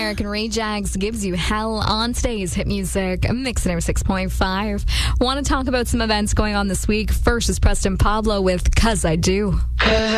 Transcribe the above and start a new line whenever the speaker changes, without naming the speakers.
American Rajax gives you hell on today's hit music. Mix it over 6.5. Want to talk about some events going on this week? First is Preston Pablo with 'Cause I Do.